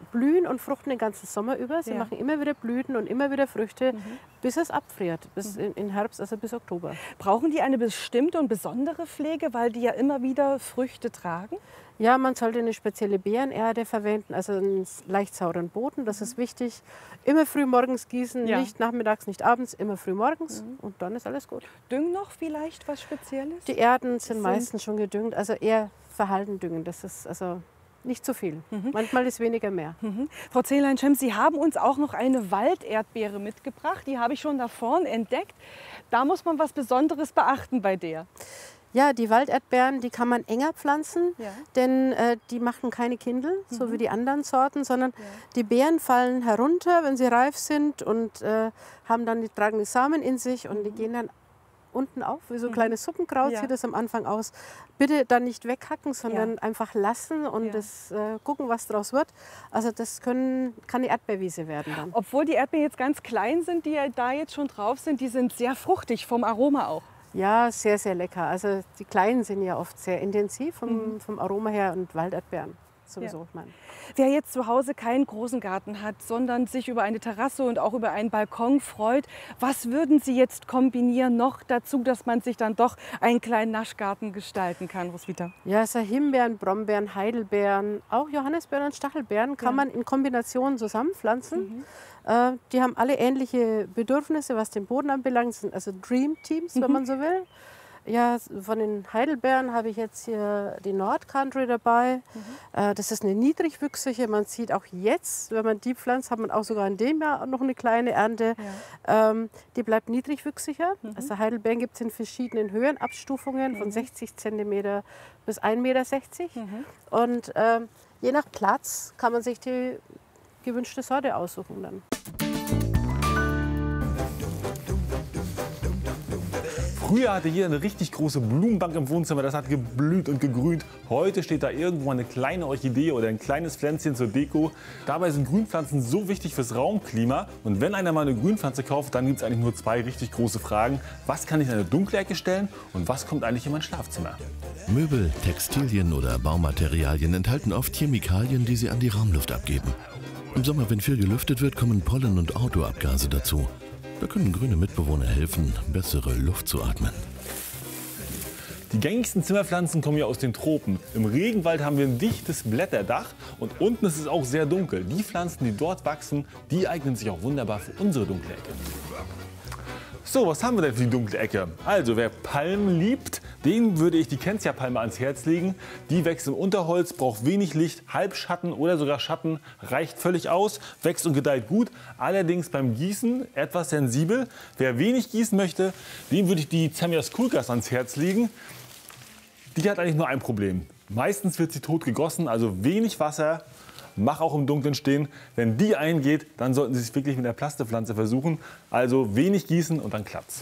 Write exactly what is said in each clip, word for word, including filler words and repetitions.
blühen und fruchten den ganzen Sommer über. Sie Ja. machen immer wieder Blüten und immer wieder Früchte, Mhm. bis es abfriert, bis in, in Herbst, also bis Oktober. Brauchen die eine bestimmte und besondere Pflege, weil die ja immer wieder Früchte tragen? Ja, man sollte eine spezielle Beerenerde verwenden, also einen leicht sauren Boden, das ist wichtig. Immer früh morgens gießen, Ja. nicht nachmittags, nicht abends, immer früh morgens und dann ist alles gut. Düngen noch vielleicht was Spezielles? Die Erden sind Sind- meistens schon gedüngt, also eher verhalten düngen, das ist also nicht zu viel. Manchmal ist weniger mehr. Mhm. Frau Zehlein-Schemm, Sie haben uns auch noch eine Walderdbeere mitgebracht. Die habe ich schon da vorne entdeckt. Da muss man was Besonderes beachten bei der. Ja, die Walderdbeeren, die kann man enger pflanzen, Ja. denn äh, die machen keine Kindel, so wie die anderen Sorten, sondern die Beeren fallen herunter, wenn sie reif sind und äh, haben dann die tragen die Samen in sich und die gehen dann unten auf, wie so kleine Suppenkraut Ja. sieht das am Anfang aus. Bitte dann nicht weghacken, sondern Ja. einfach lassen und Ja. das, äh, gucken, was daraus wird. Also das können, kann die Erdbeerwiese werden dann. Obwohl die Erdbeeren jetzt ganz klein sind, die ja da jetzt schon drauf sind, die sind sehr fruchtig vom Aroma auch. Ja, sehr, sehr lecker. Also die kleinen sind ja oft sehr intensiv vom, Mhm. vom Aroma her und Walderdbeeren sowieso. Ja. Ich meine. Wer jetzt zu Hause keinen großen Garten hat, sondern sich über eine Terrasse und auch über einen Balkon freut, was würden Sie jetzt kombinieren noch dazu, dass man sich dann doch einen kleinen Naschgarten gestalten kann, Roswitha? Ja, so Himbeeren, Brombeeren, Heidelbeeren, auch Johannisbeeren und Stachelbeeren kann Ja. man in Kombination zusammenpflanzen. Äh, die haben alle ähnliche Bedürfnisse, was den Boden anbelangt. Das sind also Dream Teams, wenn man so will. Ja, von den Heidelbeeren habe ich jetzt hier die Nord Country dabei. Äh, das ist eine niedrigwüchsige. Man sieht auch jetzt, wenn man die pflanzt, hat man auch sogar in dem Jahr noch eine kleine Ernte. Ähm, die bleibt niedrigwüchsiger. Also Heidelbeeren gibt es in verschiedenen Höhenabstufungen von sechzig Zentimeter bis ein Meter sechzig. Und ähm, je nach Platz kann man sich die gewünschte Sorte aussuchen dann. Früher hatte hier eine richtig große Blumenbank im Wohnzimmer, das hat geblüht und gegrünt. Heute steht da irgendwo eine kleine Orchidee oder ein kleines Pflänzchen zur Deko. Dabei sind Grünpflanzen so wichtig fürs Raumklima. Und wenn einer mal eine Grünpflanze kauft, dann gibt es eigentlich nur zwei richtig große Fragen. Was kann ich in eine dunkle Ecke stellen und was kommt eigentlich in mein Schlafzimmer? Möbel, Textilien oder Baumaterialien enthalten oft Chemikalien, die sie an die Raumluft abgeben. Im Sommer, wenn viel gelüftet wird, kommen Pollen und Autoabgase dazu. Da können grüne Mitbewohner helfen, bessere Luft zu atmen. Die gängigsten Zimmerpflanzen kommen ja aus den Tropen. Im Regenwald haben wir ein dichtes Blätterdach und unten ist es auch sehr dunkel. Die Pflanzen, die dort wachsen, die eignen sich auch wunderbar für unsere dunkle Ecke. So, was haben wir denn für die dunkle Ecke? Also, wer Palmen liebt, den würde ich die Kentia-Palme ans Herz legen. Die wächst im Unterholz, braucht wenig Licht, Halbschatten oder sogar Schatten, reicht völlig aus, wächst und gedeiht gut. Allerdings beim Gießen etwas sensibel. Wer wenig gießen möchte, dem würde ich die Zemias Kulkas ans Herz legen. Die hat eigentlich nur ein Problem. Meistens wird sie tot gegossen, also wenig Wasser. Mach auch im Dunkeln stehen. Wenn die eingeht, dann sollten Sie es wirklich mit der Plastepflanze versuchen. Also wenig gießen und dann klappt's.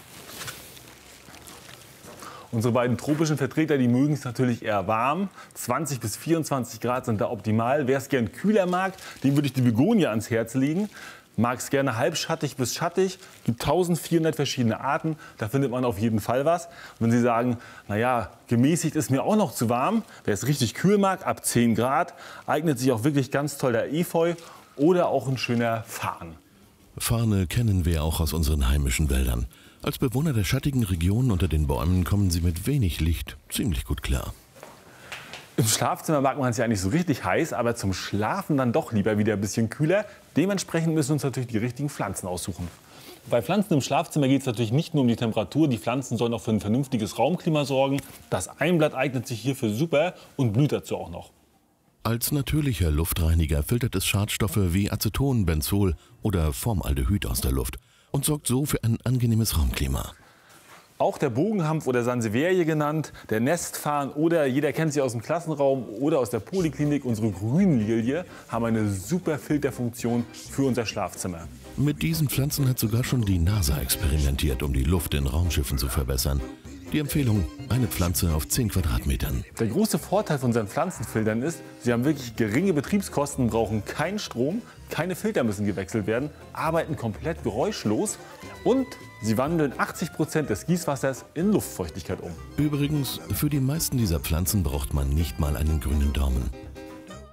Unsere beiden tropischen Vertreter, die mögen es natürlich eher warm. zwanzig bis vierundzwanzig Grad sind da optimal. Wer es gern kühler mag, dem würde ich die Begonie ans Herz legen. Mag es gerne halbschattig bis schattig. Gibt eintausendvierhundert verschiedene Arten. Da findet man auf jeden Fall was. Und wenn Sie sagen, naja, gemäßigt ist mir auch noch zu warm. Wer es richtig kühl mag, ab zehn Grad, eignet sich auch wirklich ganz toll der Efeu oder auch ein schöner Farn. Farne kennen wir auch aus unseren heimischen Wäldern. Als Bewohner der schattigen Regionen unter den Bäumen kommen sie mit wenig Licht ziemlich gut klar. Im Schlafzimmer mag man es ja nicht so richtig heiß, aber zum Schlafen dann doch lieber wieder ein bisschen kühler. Dementsprechend müssen wir uns natürlich die richtigen Pflanzen aussuchen. Bei Pflanzen im Schlafzimmer geht es natürlich nicht nur um die Temperatur. Die Pflanzen sollen auch für ein vernünftiges Raumklima sorgen. Das Einblatt eignet sich hierfür super und blüht dazu auch noch. Als natürlicher Luftreiniger filtert es Schadstoffe wie Aceton, Benzol oder Formaldehyd aus der Luft und sorgt so für ein angenehmes Raumklima. Auch der Bogenhampf oder Sansevierie genannt, der Nestfarn oder jeder kennt sie aus dem Klassenraum oder aus der Poliklinik, unsere Grünlilie, haben eine super Filterfunktion für unser Schlafzimmer. Mit diesen Pflanzen hat sogar schon die NASA experimentiert, um die Luft in Raumschiffen zu verbessern. Die Empfehlung, eine Pflanze auf zehn Quadratmetern. Der große Vorteil von unseren Pflanzenfiltern ist, sie haben wirklich geringe Betriebskosten, brauchen keinen Strom, keine Filter müssen gewechselt werden, arbeiten komplett geräuschlos und sie wandeln achtzig Prozent des Gießwassers in Luftfeuchtigkeit um. Übrigens, für die meisten dieser Pflanzen braucht man nicht mal einen grünen Daumen.